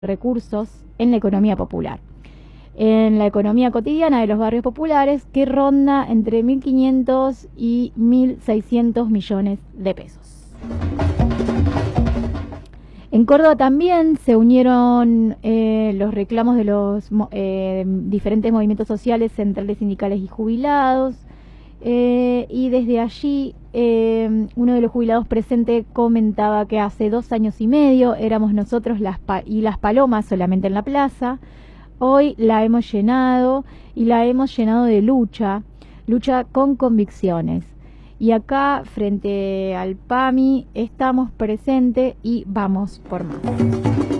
recursos en la economía popular, en la economía cotidiana de los barrios populares, que ronda entre 1.500 y 1.600 millones de pesos. En Córdoba también se unieron los reclamos de los diferentes movimientos sociales, centrales sindicales y jubilados, y desde allí uno de los jubilados presentes comentaba que hace 2 años y medio éramos nosotros y las palomas solamente en la plaza. Hoy la hemos llenado, y la hemos llenado de lucha con convicciones. Y acá, frente al PAMI, estamos presentes y vamos por más.